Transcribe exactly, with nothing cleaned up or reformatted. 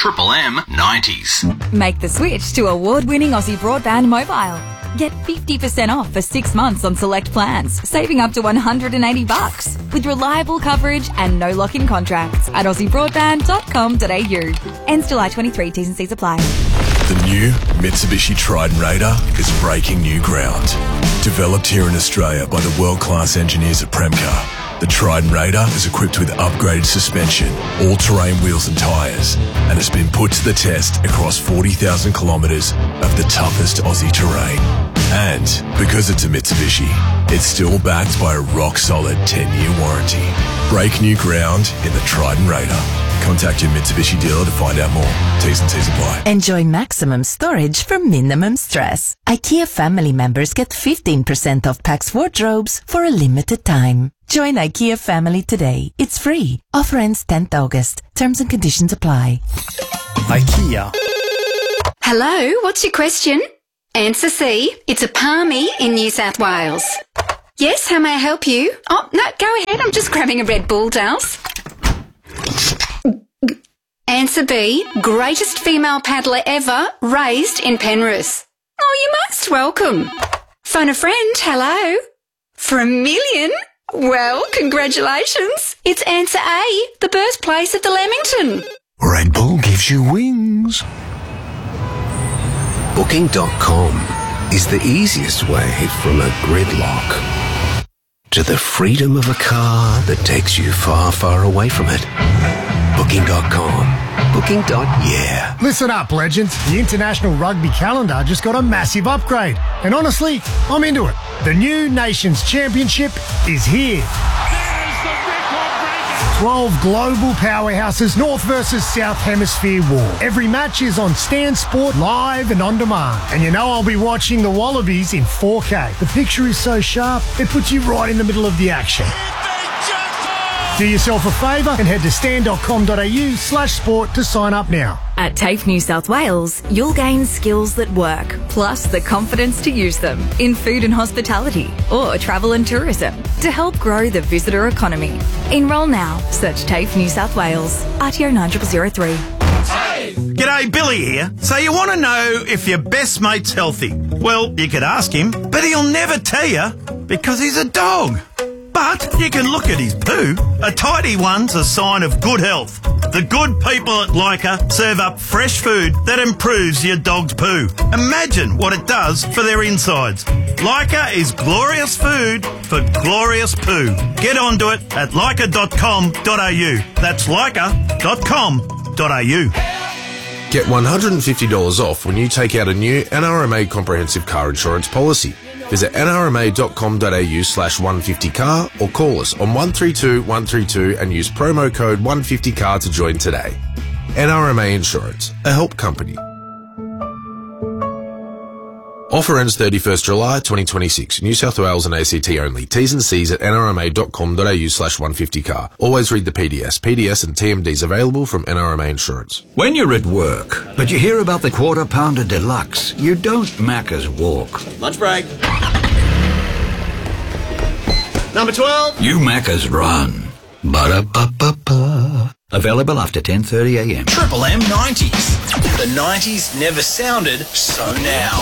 Triple M nineties. Make the switch to award-winning Aussie Broadband Mobile. Get fifty percent off for six months on select plans, saving up to one hundred eighty bucks with reliable coverage and no lock-in contracts at aussie broadband dot com dot a u. Ends July twenty-third, T's and C's apply. The new Mitsubishi Triton Raider is breaking new ground. Developed here in Australia by the world-class engineers at Premcar, the Triton Raider is equipped with upgraded suspension, all-terrain wheels and tyres, and has been put to the test across forty thousand kilometres of the toughest Aussie terrain. And because it's a Mitsubishi, it's still backed by a rock-solid ten-year warranty. Break new ground in the Triton Raider. Contact your Mitsubishi dealer to find out more. T's and C's apply. Enjoy maximum storage for minimum stress. IKEA family members get fifteen percent off Pax wardrobes for a limited time. Join IKEA family today. It's free. Offer ends tenth August. Terms and conditions apply. IKEA. Hello, what's your question? Answer C. It's a palmy in New South Wales. Yes, how may I help you? Oh, no, go ahead. I'm just grabbing a Red Bull, Dals. Answer B. Greatest female paddler ever, raised in Penrith. Oh, you're most welcome. Phone a friend, hello. For a million? Well, congratulations. It's answer A, the birthplace of the Lamington. Red Bull gives you wings. Booking dot com is the easiest way from a gridlock to the freedom of a car that takes you far, far away from it. Booking dot com. Booking. Yeah. Listen up, legends. The International Rugby calendar just got a massive upgrade. And honestly, I'm into it. The new Nations Championship is here. twelve global powerhouses, North versus South Hemisphere war. Every match is on Stan Sport live and on demand. And you know I'll be watching the Wallabies in four K. The picture is so sharp, it puts you right in the middle of the action. Do yourself a favour and head to stan dot com dot a u slash sport to sign up now. At TAFE New South Wales, you'll gain skills that work, plus the confidence to use them in food and hospitality or travel and tourism to help grow the visitor economy. Enrol now. Search TAFE New South Wales. R T O nine zero zero three. G'day, Billy here. So you want to know if your best mate's healthy? Well, you could ask him, but he'll never tell you because he's a dog. But you can look at his poo. A tidy one's a sign of good health. The good people at Leica serve up fresh food that improves your dog's poo. Imagine what it does for their insides. Leica is glorious food for glorious poo. Get onto it at leica dot com dot a u. That's leica dot com dot a u. Get one hundred fifty dollars off when you take out a new N R M A comprehensive car insurance policy. Visit n r m a dot com dot a u slash one fifty car or call us on one three two one three two and use promo code one fifty car to join today. N R M A Insurance, a help company. Offer ends thirty-first July twenty twenty-six. New South Wales and A C T only. T's and C's at n r m a dot com dot a u slash one fifty car. Always read the P D S. P D S and T M Ds available from N R M A Insurance. When you're at work, but you hear about the Quarter Pounder Deluxe, you don't Macca's walk. Lunch break. Number twelve. You Macca's run. Ba-da-ba-ba-ba. Available after ten thirty a m. Triple M nineties. The nineties never sounded so now.